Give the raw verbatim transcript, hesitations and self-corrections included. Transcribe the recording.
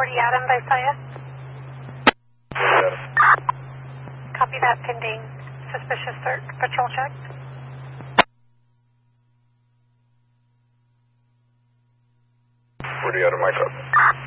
forty Adams, I saw you. Copy that, pending suspicious search, patrol check. forty Adam, my copy.